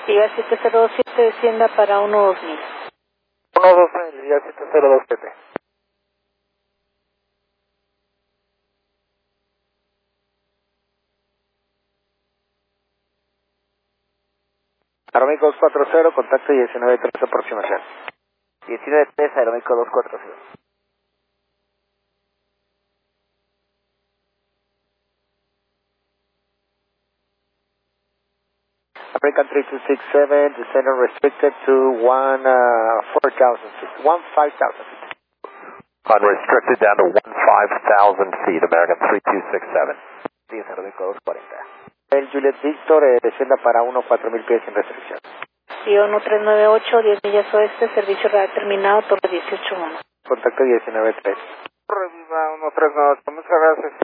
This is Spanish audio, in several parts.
Viva 7027, descienda para 12000. 12000, Viva 7027. Aeroméxico 240, contacto 1913, aproximación. 1913, Aeroméxico 240. American 3267, descending restricted to 4,000 feet, 15,000 feet. Unrestricted down to 15,000 feet, American 3267. 10, Aeroméxico 240. El Juliet Victor descienda para 1,4000 pies sin restricción. Viva 1398, 10 millas oeste, servicio radar terminado, torre 181. Contacto 1913. Viva 1398, muchas gracias.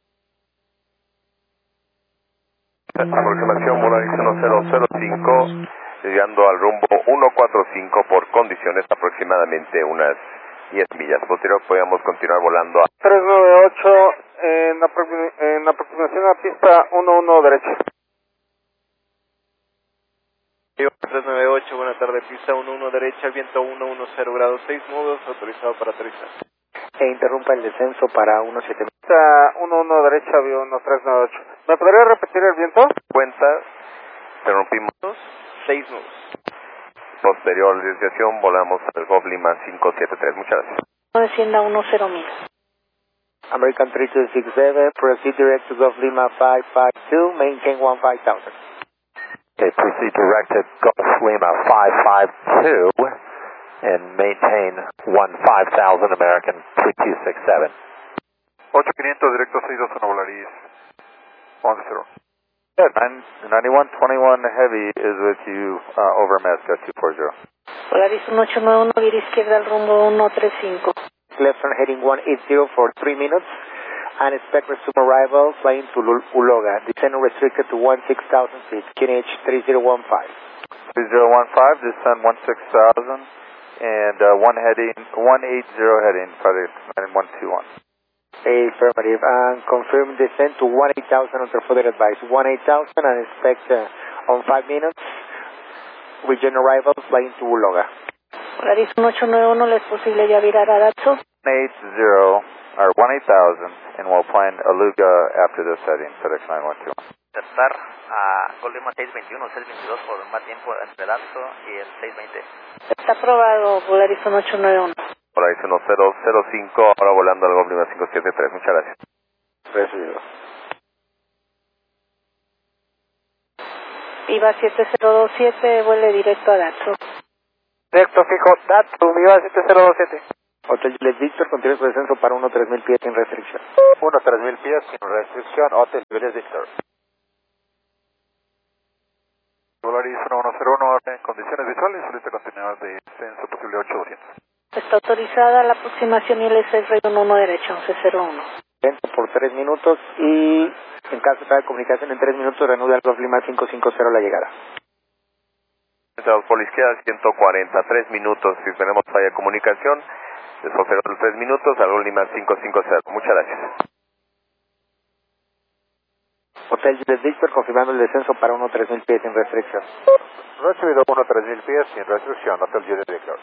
Aproximación Volaris 1005, llegando al rumbo 145 por condiciones aproximadamente unas 10 millas. Posterior podríamos continuar volando a 398 en aproximación a pista 11 derecha. 398, buena tarde, pista 11 derecha, viento 110 grados 6 nudos, autorizado para aterrizar. E interrumpa el descenso para 17. Pista 11 derecha, avión 1398. ¿Me podría repetir el viento? cuenta, interrumpimos 6 nudos. posterior desviación, volamos al Golf Lima 573, muchas gracias. Descienda 10000. American 3267, proceed direct to Golf Lima 552, maintain 15,000. Okay, proceed direct to Golf Lima 552 and maintain 15,000 American 3267. 8500 directo 621 Volaris 10. Yeah, 9121 Heavy is with you over Mazda 240. Polaris 1891, vira izquierda al rumbo 135. Left turn heading 180 for 3 minutes and expect resume arrival flying to Uloga. Descent restricted to 16,000 feet, QNH 3015. 3015, descend 16,000 and 180 heading, Friday 9121. Affirmative, and confirm descent to 18,000 until further advice. 18,000 and expect on 5 minutes, region arrival flying to Uloga. Polaris 1891, ¿le es posible ya virar a Datsun? 18,000 and we'll plan Aluga after this heading, FedEx 9121. Aterrizar a Golima 621, 622 por más tiempo entre Dato y el 620. Está aprobado, Polaris 1891. Volaris 1005, ahora volando al Golf Lima 573, muchas gracias. Recibido. Viva 7027, vuele directo a Datsun. Directo fijo, Datsun, Viva 7027. Hotel Juliet Victor, continúa su descenso para 1-3000 pies sin restricción. 1-3000 pies sin restricción, Hotel Juliet Victor. Volaris 1101, en condiciones visuales, solicita continuidad de descenso posible 8200. Está autorizada la aproximación ILS Rayon 1 derecha, 1101. Lento por 3 minutos y en caso de comunicación en 3 minutos reanuda el Golf Lima 550 la llegada. Estamos por la izquierda 140, 3 minutos, si tenemos falla de comunicación, después de 3 minutos al Golf Lima 550, muchas gracias. Hotel Juliet Victor confirmando el descenso para 1-3000 pies sin restricción. Recibido 1-3000 pies sin restricción, Hotel Juliet Victor.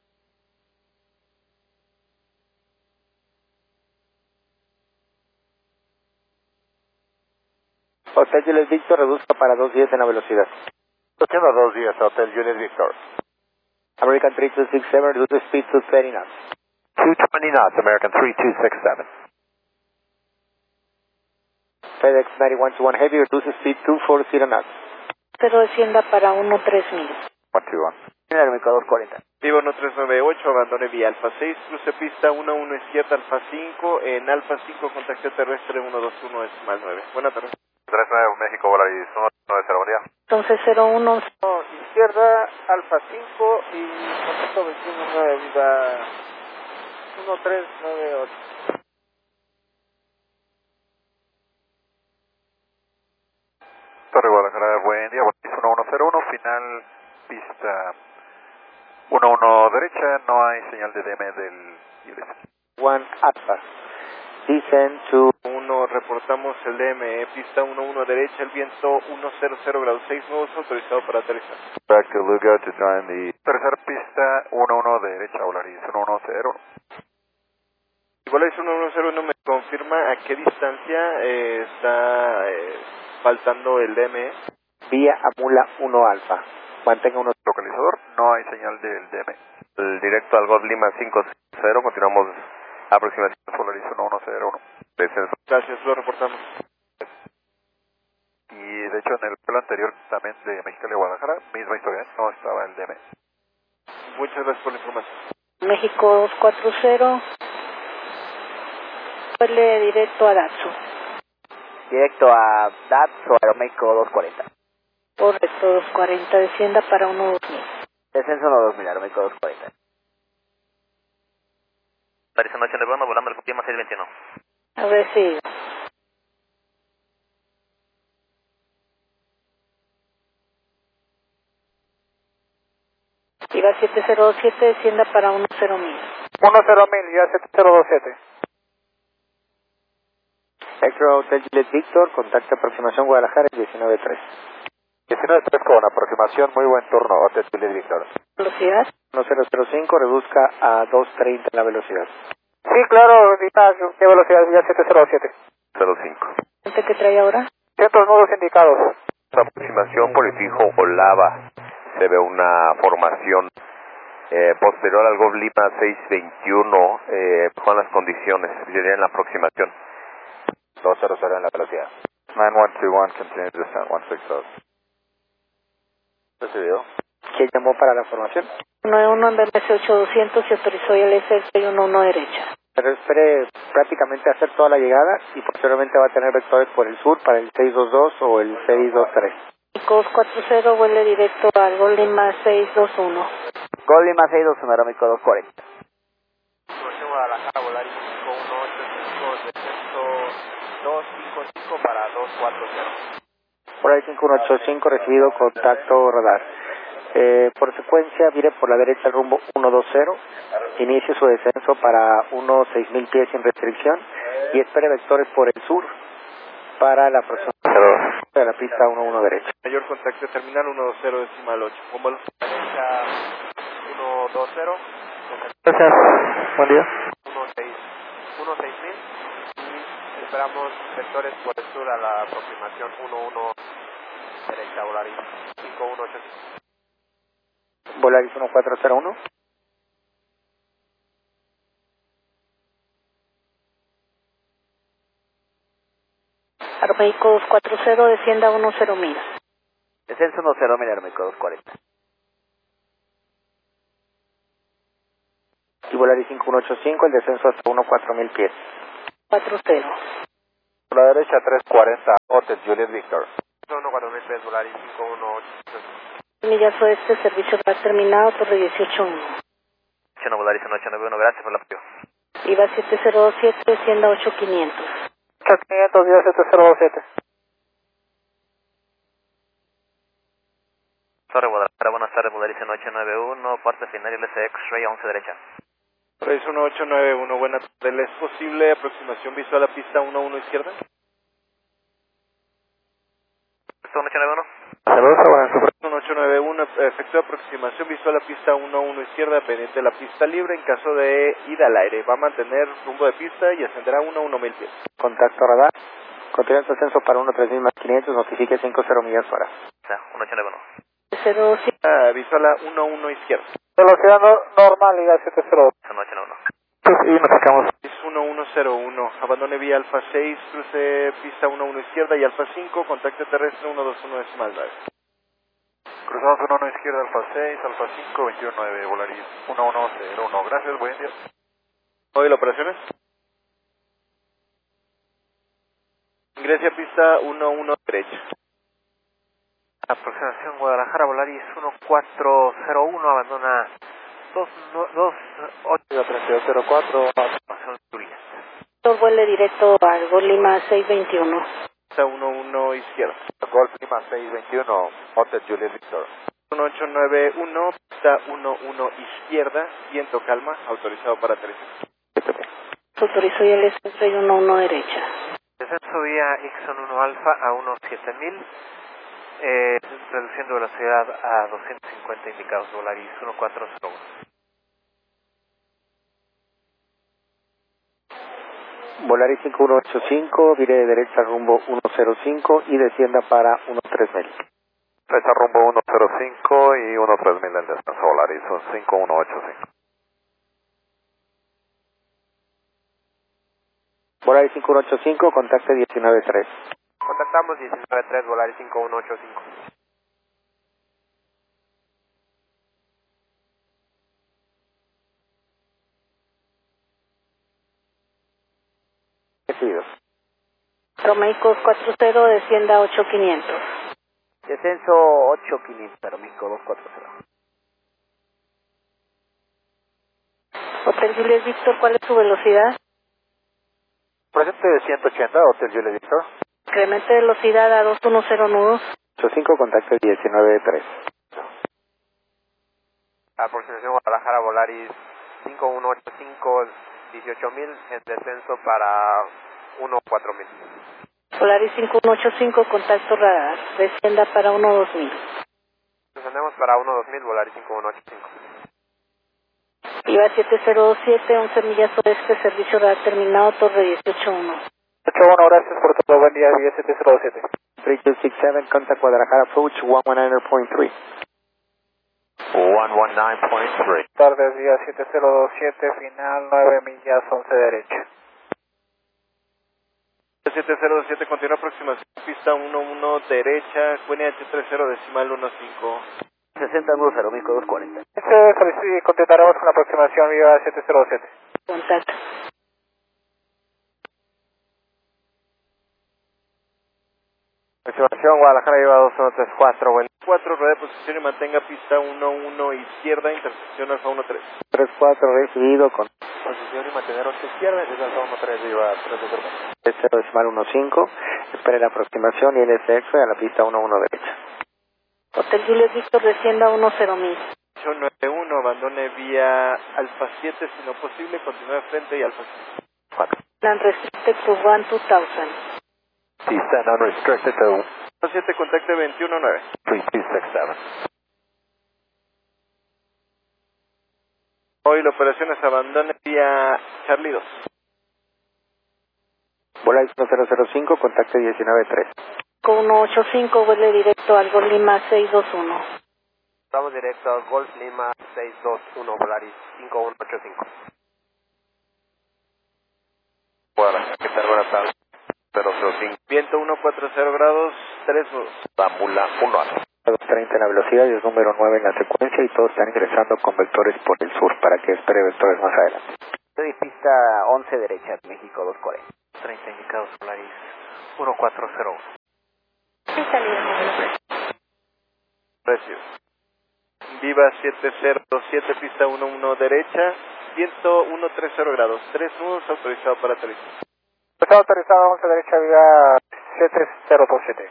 Hotel Juliet Victor reduzca para 210 en la velocidad. Haciendo 2 días, Hotel Juliet Victor. American 3267, reduce speed to 30 knots. 220 knots, American 3267. FedEx 9121 Heavy, reduce speed to 40 knots. Pero descienda para 13000. 121. Aeroméxico 240. Viva 1398, abandone vía Alfa 6, cruce pista 11 izquierda Alfa 5, en Alfa 5 contacto terrestre 121 decimal 9. Buenas tardes. 39 México, Volaris 190, buen día. Entonces 01. Izquierda, Alfa 5 y contacto 219, Viva 1398. Torre Guadalajara, buen día, Volaris 1101, final pista 11 derecha, no hay señal de DM del ILS. One Alpha. descend to 1, reportamos el DM, pista 11 derecha, el viento 100 grados 6 nudos, autorizado para aterrizar. Back to Lugo to join the tercera pista 11 derecha, Volaris 110. Volaris 110 me confirma a qué distancia está faltando el DM. vía Amula 1 Alfa. Mantenga uno Localizador, no hay señal del DM. El directo al God Lima 50, continuamos aproximación. Volaris 1101. Descenso. Gracias, lo reportamos. Y de hecho en el vuelo anterior también de Mexicali a Guadalajara, misma historia, no estaba el DM. Muchas gracias por la información. México 240, vuele directo a Datsu. Directo a Datsu, Aeroméxico 240. Correcto, 240, descienda para 12000. Descenso 12000, Aeroméxico 240. París 891, volando el Lima 621. Recibido. Iba 7027, descienda para 10000. 10,000, ya 7027. Vector Hotel Juliet Victor, contacto aproximación Guadalajara 19-3. 19-3 con aproximación, muy buen turno, Hotel Juliet Victor. Velocidad. 1005, reduzca a 230 la velocidad. Sí, claro, Ignacio, ¿qué velocidad? Ya 707. 05. ¿Qué trae ahora? 100 nudos indicados. Aproximación por el fijo Olava. Se ve una formación posterior al God Lima 621 con las condiciones. Sería en la aproximación. 200 en la velocidad. 9121, continue descent 160. Recibido. ¿Quién llamó para la formación? 91 en BMC-8200 se autorizó y el S611 derecha. Pero espere prácticamente hacer toda la llegada y posteriormente va a tener vectores por el sur para el 622 o el 623. México 240, vuele directo al God Lima 621. God Lima 621, Aeroméxico 240. Guadalajara, Volaris 5185, descenso 255 para 240. Volaris 5185, recibido contacto radar. Por secuencia, vire por la derecha el rumbo 120, inicie su descenso para unos 6000 pies sin restricción y espere vectores por el sur para la próxima de la pista 11 derecha. Mayor contacto terminal 120 decimal 8. Con vuelo derecha 120. Gracias, buen día. 16000 y esperamos vectores por el sur a la aproximación 11 derecha, Volaris 5185. Volaris 1401. Aeroméxico 240, descienda a 10000. Descenso 10000, Aeroméxico 240. Y Volaris 5185, el descenso hasta 4000 pies. 40. Por la derecha 340, Hotel Juliet Victor. 4000 pies, Volaris 5185. Millas oeste, servicio terminado, torre 181. Chino Volaris 891, gracias por el apoyo. Iba 7027, descienda 8500. 8500, ya 707. Torre Guadalajara, buenas tardes, Volaris 891, parte final LS X-Ray 11 derecha. Volaris 1891, buenas tardes. ¿Es posible aproximación visual a pista 11 izquierda? 1891. Saludos, buenas tardes. 1891, efectúa aproximación visual a pista 11 izquierda, pendiente de la pista libre. En caso de ida al aire, va a mantener rumbo de pista y ascenderá 1000 pies. Contacto radar. Continúa su ascenso para 13000 más 500, notifique 50 millas hora. O sea, 1891. 07. Visual a 11 izquierda. Velocidad normal, ya 702. 1891. Y nos sacamos. Es 1101, abandone vía Alfa 6, cruce pista 11 izquierda y Alfa 5, contacto terrestre 121 decimal 9. Cruzamos 11 izquierda, Alfa 6, Alfa 5, 219, Volaris 1101. Gracias, buen día. ¿Hoy la operaciones? Ingrese a pista 11 derecha. Aproximación Guadalajara, Volaris 1401, abandona 3204, Vuele directo al God Lima 621. Pista 11 izquierda. Golf Lima 621, Hotel Juliet Victor. 1891, pista 11 izquierda, viento calma, autorizado para aterrizar. autorizó y el expreso y 11 derecha. Descenso vía Ixon 1 Alfa a 17000, reduciendo velocidad a 250 indicados, Volaris 1401. Volaris 5185, vire derecha rumbo 105 y descienda para 13000. Derecha rumbo 105 y 13000 el descenso, Volaris 5185. Volaris 5185, contacte 193. Contactamos 193, Volaris 5185. Recibido. Romeico 40, descienda 8500. Descenso 8500, Aeroméxico 240. Hotel Juliet Víctor, ¿cuál es su velocidad? Presente de 180, Hotel Juliet Víctor. Incremente velocidad a 210 nudos. 85, contacte 193. Aproximación Guadalajara, Volaris 5185, 18000, en descenso para 14000. Volaris 5185, contacto radar, descienda para 12000. Descendemos para 12000, Volaris 5185. Viva 7027, 11 millas oeste, servicio radar terminado, torre 181. 81, gracias por todo, buen día, Viva 7027. 3267, contact Guadalajara approach 119.3. 119.3. Tardes, Viva 7027, final 9 millas 11 derecha. 7027, continúa aproximación, pista 11 derecha, QNH30 decimal 15. 60 nudos, Aeroméxico 240. Continuaremos con la aproximación, Viva 707. Contacto. Aproximación Guadalajara, lleva 2134, buen 4, rueda de posición y mantenga pista 11 izquierda, intersección alfa 13. 34, recibido con posición y mantener 8 izquierda, desde alfa 13, lleva 320. 0 decimal 15, espere la aproximación y el SX a la pista 11 derecha. Hotel Juliet Víctor, descienda 10000. 891, abandone vía alfa 7, si no posible, continúe de frente y alfa 4. Land restricted to 12000. Descend unrestricted to 7, contacte 219. 3267. Hoy la operación es abandone vía Charlie 2. Volaris 1005, contacte 193. Con 185, vuele directo al Gol Lima 621. Estamos directo a Golf Lima 621, Volaris 5185. Guadalajara, ¿qué tal? Buenas tardes. 005. Viento 140 grados, 3 nudos. Tamula 1 alfa. 230 en la velocidad y es número 9 en la secuencia y todos están ingresando con vectores por el sur para que espere vectores más adelante. Estoy pista 11 derecha, México 240. 30 indicados, Volaris 1401. Precio. Viva 7027, pista 11 derecha, viento 130 grados, 3 nudos, autorizado para aterrizar. Está autorizado 11 derecha, Viva 7027.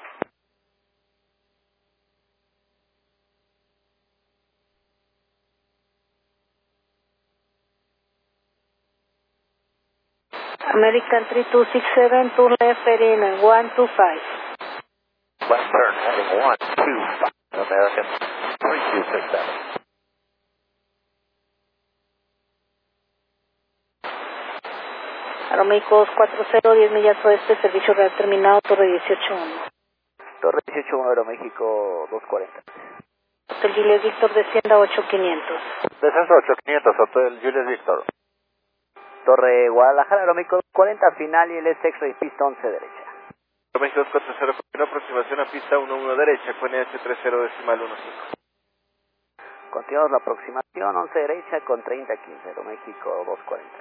American 3267, turn left heading 125. Left turn heading 125. American 3267. Aeroméxico 240, 10 millas oeste, servicio real terminado, torre 181. Torre 181, Aeroméxico 240. Hotel Juliet Víctor, descienda 8500. Descenso 8500, Hotel Juliet Víctor. Torre Guadalajara, Aeroméxico 240, final y el sexto y pista 11 derecha. México 240, continúa aproximación a pista 11 derecha, QNH30 decimal 15. Continuamos la aproximación 11 derecha con 3015, Aeroméxico 240.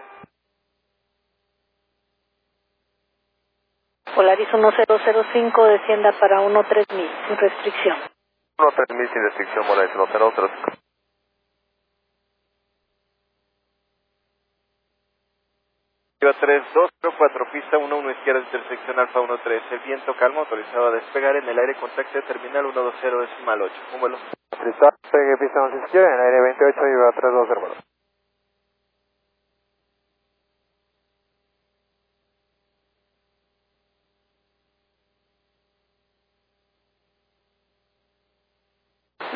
Polaris 1005, descienda para 13000, sin restricción. 13000 sin restricción, Volaris 1005. Viva 3204, pista 11 izquierda, intersección alfa 13, viento calmo, autorizado a despegar en el aire, contacto terminal 120 decimal 8. Un vuelo. Autorizado, pegue pista 11 izquierda, en el aire 28, Viva 320.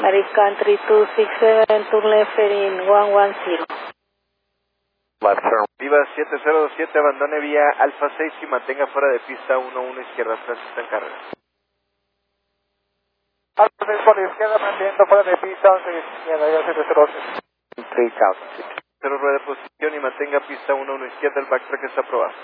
Marie Country 267, turn left in 110. Left turn. Viva 7027, abandone vía Alfa 6 y mantenga fuera de pista 11 izquierda, transita en carrera. Alfa 6 por la izquierda, manteniendo fuera de pista 11 izquierda, ya 707. 3000. Cero rueda de posición y mantenga pista 11 izquierda, el backtrack está aprobado.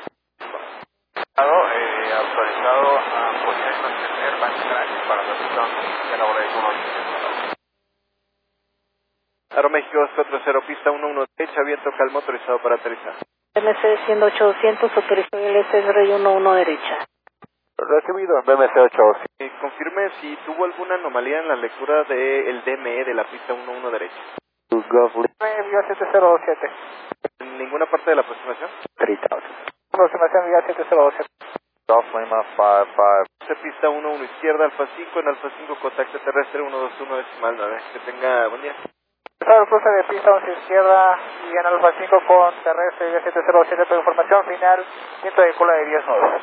Autorizado a poner y mantener backtrack para la pista 11 izquierda, Volaris 180. Aeroméxico 240, pista 11 derecha, viento calmo, autorizado para aterrizar. BMC 10800, autorizó ILS Rey 11 derecha. Recibido en BMC 8. Confirme si tuvo alguna anomalía en la lectura del DME de la pista 11 derecha. Vía 7027. ¿En ninguna parte de la aproximación? 3000. Aproximación vía 7027. Golf Lima 55. Pista 11 izquierda, Alfa 5, en Alfa 5 contacto terrestre 121 decimal 9. Que tenga buen día. Cruce de pista 11 izquierda y en Alfa 5 con terrestre vía 707 por información final, viento de cola de 10 nudos.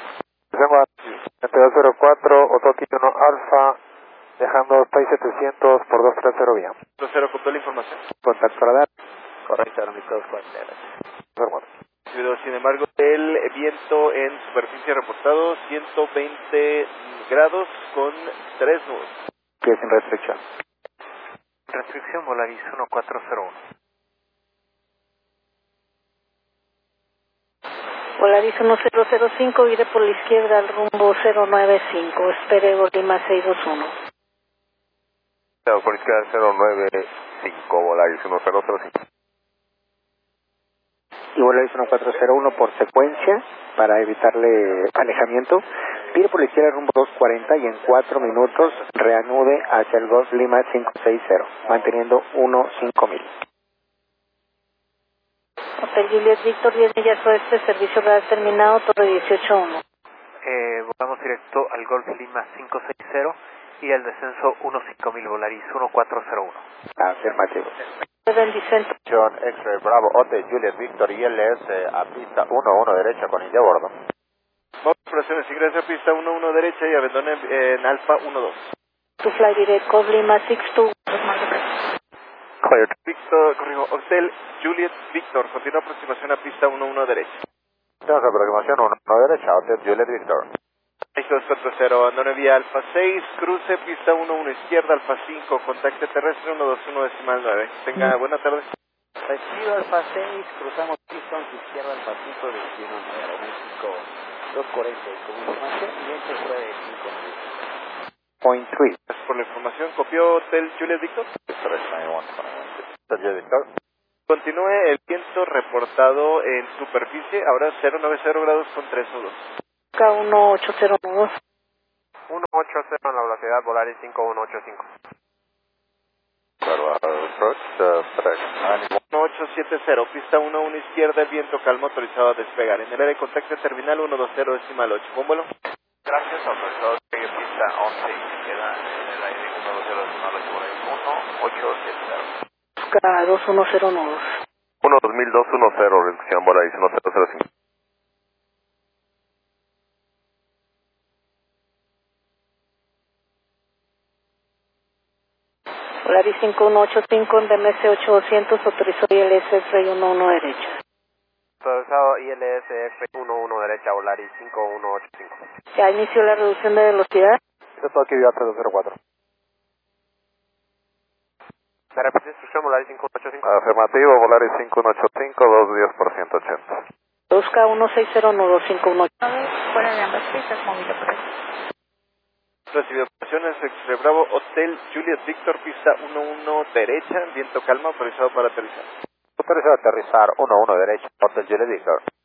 2204, Ototi 1 Alfa, dejando Space 700 por 230 vía. 2-0, copió la información. Contacto radar. Correcto, aeroméxico 240. Sin embargo, el viento en superficie reportado 120 grados con 3 nudos. Pie sin restricción. Restricción Volaris 1401. Volaris 1005, vire por la izquierda al rumbo 095, espere Lima 621. Por izquierda 095, Volaris 1005. Y Volaris 1401 por secuencia, para evitarle alejamiento. Pide por la izquierda rumbo 240 y en 4 minutos reanude hacia el Golf Lima 560, manteniendo 15000. Hotel Juliet Victor 10 millas oeste, servicio radar terminado, torre 181. Volamos directo al Golf Lima 560 y el descenso 15000, Volaris 1401. Afirmativo. Vicente. John X-Ray Bravo, Hotel Juliet Victor ILS a pista 11 derecha con India a bordo. Operaciones, ingresa a pista 11 derecha y abandone en Alfa 12. To fly direct Golf Lima 62. Cleared. Victor, corrijo, Hotel Juliet Victor, continúa aproximación a pista 11 derecha. Tenemos aproximación 1 derecha, Hotel Juliet Victor. México 240, abandone vía Alfa 6, cruce pista 11 izquierda, Alfa 5, contacto terrestre 121 decimal 9. Tenga buena tarde. Recibido Alfa 6, cruzamos pista 11 izquierda, Alfa 5, destino Aeroméxico 240, con información, viento fuera de 5 minutos. Point 3. Gracias por la información, copió Hotel Juliet Victor. Hotel Juliet Victor. Continúe el viento reportado en superficie, ahora 090 grados con 3 nudos. K180 nudos. 180 en la velocidad, Volaris 5185. Approach, 1870, pista 11 izquierda, viento calmo, autorizado a despegar. En el área de contacto terminal 120 decimal 8. ¿Buen vuelo? Gracias, autorizado a despegue pista 11 izquierda en el aire 120 decimal 8, Volaris 1870. K210 nudos. 12210, reducción Volaris 1005. Volaris 5185 en BMC 8200, autorizó ILS Rey 11 derecha. Autorizado ILS F11 derecha, Volaris 5185. Ya inició la reducción de velocidad. Eso todo aquí vía 3204. ¿Me repite instrucción, Volaris 5185? Afirmativo, Volaris 5185, 2 por 180. 2K160 nudos 518. Fuera de ambas pistas, móvil operativo. Recibido operaciones, X-Ray Bravo, Hotel Juliet Victor, pista 11 derecha, viento calma, autorizado para aterrizar. Autorizado a aterrizar 11 derecha, Hotel Juliet Victor.